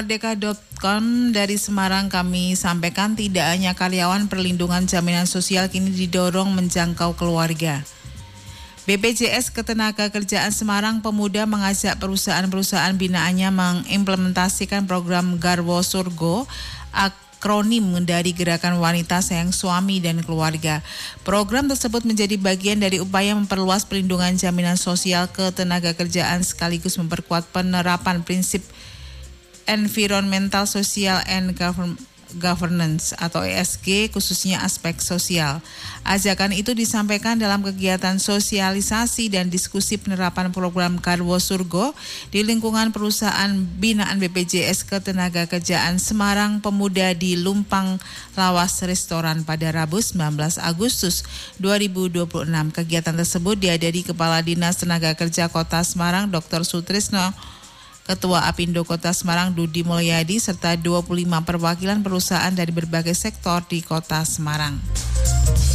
Merdeka.com dari Semarang kami sampaikan tidak hanya karyawan perlindungan jaminan sosial kini didorong menjangkau keluarga. BPJS Ketenagakerjaan Semarang Pemuda mengajak perusahaan-perusahaan binaannya mengimplementasikan program Garwo Surgo, akronim dari Gerakan Wanita Sayang Suami dan Keluarga. Program tersebut menjadi bagian dari upaya memperluas perlindungan jaminan sosial ketenagakerjaan sekaligus memperkuat penerapan prinsip Environmental Social and Governance atau ESG khususnya aspek sosial. Ajakan itu disampaikan dalam kegiatan sosialisasi dan diskusi penerapan program Garwo Surgo di lingkungan perusahaan binaan BPJS Ketenagakerjaan Semarang Pemuda di Lumpang Lawas Restoran pada Rabu 19 Agustus 2026. Kegiatan tersebut dihadiri Kepala Dinas Tenaga Kerja Kota Semarang Dr. Sutrisno, Ketua Apindo Kota Semarang Dudi Mulyadi serta 25 perwakilan perusahaan dari berbagai sektor di Kota Semarang.